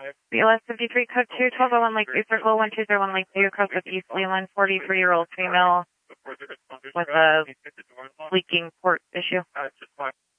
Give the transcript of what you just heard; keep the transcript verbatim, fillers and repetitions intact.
B L S fifty-three, code two, twelve oh one Lake View Circle, one two zero one Lake View, across with East Leland, forty-three-year-old female with a leaking port issue.